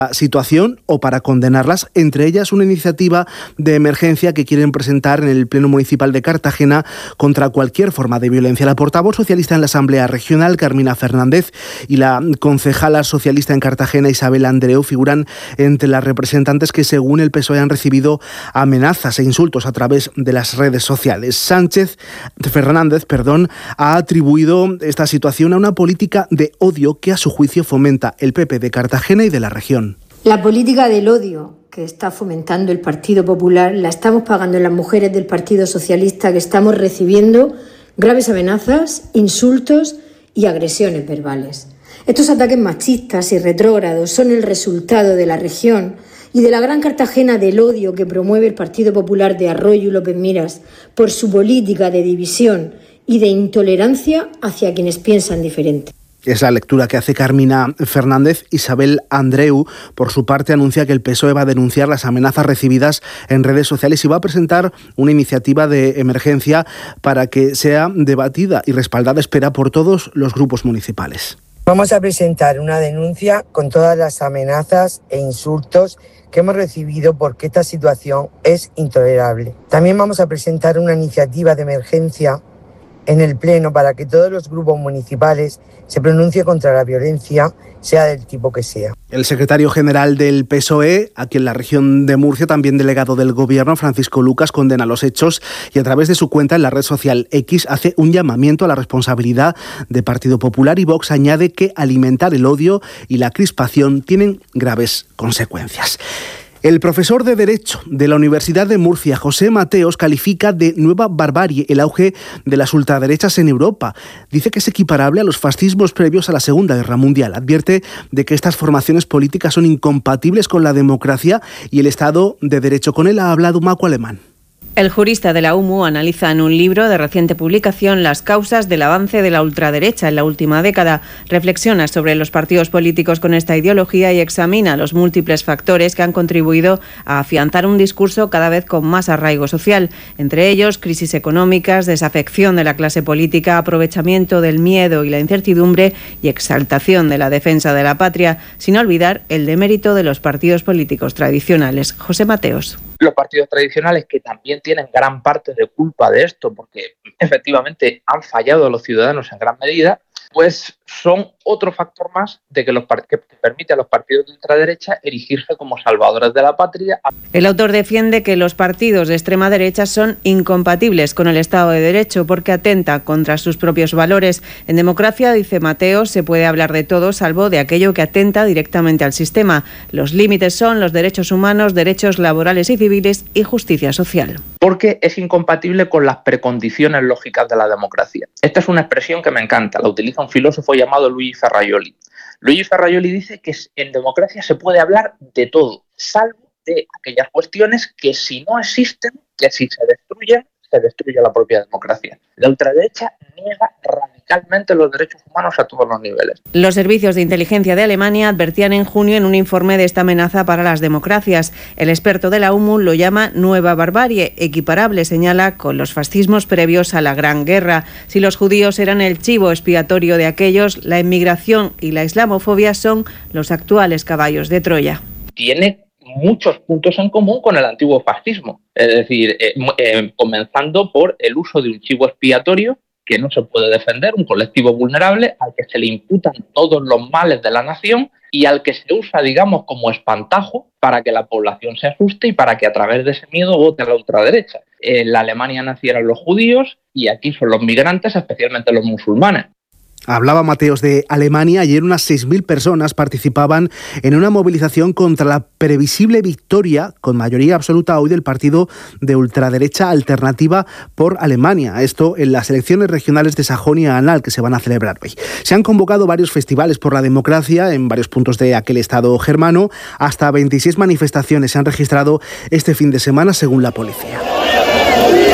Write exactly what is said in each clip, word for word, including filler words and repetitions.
situación o para condenarlas, entre ellas una iniciativa de emergencia que quieren presentar en el Pleno Municipal de Cartagena contra cualquier forma de violencia. La portavoz socialista en la Asamblea Regional, Carmina Fernández, y la concejala socialista en Cartagena, Isabel Andreu, figuran entre las representantes que, según el P S O E, han recibido amenazas e insultos a través de las redes sociales. Sánchez Fernández, perdón, ha atribuido esta situación a una política de odio que, a su juicio, fomenta el P P de Cartagena y de la región. La política del odio que está fomentando el Partido Popular la estamos pagando las mujeres del Partido Socialista, que estamos recibiendo graves amenazas, insultos y agresiones verbales. Estos ataques machistas y retrógrados son el resultado de la región y de la Gran Cartagena del odio que promueve el Partido Popular de Arroyo y López Miras por su política de división y de intolerancia hacia quienes piensan diferente. Es la lectura que hace Carmina Fernández. Isabel Andreu, por su parte, anuncia que el P S O E va a denunciar las amenazas recibidas en redes sociales y va a presentar una iniciativa de emergencia para que sea debatida y respaldada, espera, por todos los grupos municipales. Vamos a presentar una denuncia con todas las amenazas e insultos que hemos recibido, porque esta situación es intolerable. También vamos a presentar una iniciativa de emergencia en el Pleno para que todos los grupos municipales se pronuncien contra la violencia, sea del tipo que sea. El secretario general del P S O E, aquí en la región de Murcia, también delegado del Gobierno, Francisco Lucas, condena los hechos y, a través de su cuenta en la red social X, hace un llamamiento a la responsabilidad de Partido Popular, y Vox añade que alimentar el odio y la crispación tienen graves consecuencias. El profesor de Derecho de la Universidad de Murcia, José Mateos, califica de nueva barbarie el auge de las ultraderechas en Europa. Dice que es equiparable a los fascismos previos a la Segunda Guerra Mundial. Advierte de que estas formaciones políticas son incompatibles con la democracia y el Estado de Derecho. Con él ha hablado Maco Alemán. El jurista de la U M U analiza en un libro de reciente publicación las causas del avance de la ultraderecha en la última década. Reflexiona sobre los partidos políticos con esta ideología y examina los múltiples factores que han contribuido a afianzar un discurso cada vez con más arraigo social. Entre ellos, crisis económicas, desafección de la clase política, aprovechamiento del miedo y la incertidumbre y exaltación de la defensa de la patria, sin olvidar el demérito de los partidos políticos tradicionales. José Mateos. Los partidos tradicionales, que también tienen gran parte de culpa de esto, porque efectivamente han fallado a los ciudadanos en gran medida, pues son otro factor más de que, los que permite a los partidos de ultraderecha erigirse como salvadores de la patria. El autor defiende que los partidos de extrema derecha son incompatibles con el Estado de Derecho porque atenta contra sus propios valores. En democracia, dice Mateo, se puede hablar de todo salvo de aquello que atenta directamente al sistema. Los límites son los derechos humanos, derechos laborales y civiles y justicia social. Porque es incompatible con las precondiciones lógicas de la democracia. Esta es una expresión que me encanta, la utiliza un filósofo llamado Luigi Ferrajoli. Luigi Ferrajoli dice que en democracia se puede hablar de todo, salvo de aquellas cuestiones que, si no existen, que si se destruyen, se destruye la propia democracia. La ultraderecha niega radicalmente los derechos humanos a todos los niveles. Los servicios de inteligencia de Alemania advertían en junio en un informe de esta amenaza para las democracias. El experto de la U M U lo llama nueva barbarie, equiparable, señala, con los fascismos previos a la Gran Guerra. Si los judíos eran el chivo expiatorio de aquellos, la inmigración y la islamofobia son los actuales caballos de Troya. Tiene muchos puntos en común con el antiguo fascismo, es decir, eh, eh, comenzando por el uso de un chivo expiatorio que no se puede defender, un colectivo vulnerable al que se le imputan todos los males de la nación y al que se usa, digamos, como espantajo para que la población se asuste y para que a través de ese miedo vote a la ultraderecha. En la Alemania nazi eran los judíos y aquí son los migrantes, especialmente los musulmanes. Hablaba Mateos de Alemania. Ayer unas seis mil personas participaban en una movilización contra la previsible victoria con mayoría absoluta hoy del partido de ultraderecha Alternativa por Alemania. Esto en las elecciones regionales de Sajonia-Anhalt que se van a celebrar hoy. Se han convocado varios festivales por la democracia en varios puntos de aquel estado germano. Hasta veintiséis manifestaciones se han registrado este fin de semana, según la policía.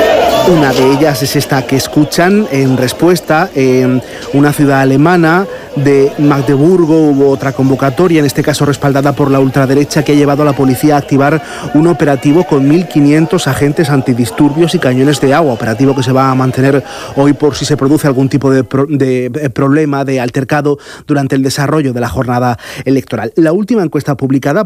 Una de ellas es esta que escuchan en respuesta en una ciudad alemana de Magdeburgo hubo otra convocatoria, en este caso respaldada por la ultraderecha, que ha llevado a la policía a activar un operativo con mil quinientos agentes antidisturbios y cañones de agua, operativo que se va a mantener hoy por si se produce algún tipo de, pro, de problema, de altercado durante el desarrollo de la jornada electoral. La última encuesta publicada